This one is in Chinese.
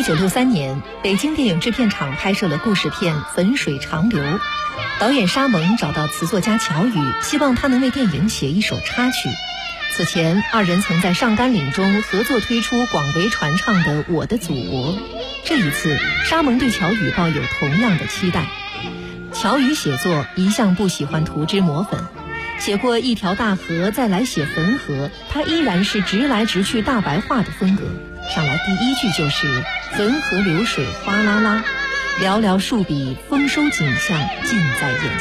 1963年，北京电影制片厂拍摄了故事片《汾水长流》，导演沙蒙找到词作家乔羽，希望他能为电影写一首插曲。此前，二人曾在《上甘岭》中合作推出广为传唱的《我的祖国》。这一次，沙蒙对乔羽抱有同样的期待。乔羽写作一向不喜欢涂脂抹粉，写过一条大河，再来写汾河，他依然是直来直去大白话的风格。上来第一句就是“汾河流水哗啦啦，寥寥数笔，丰收景象近在眼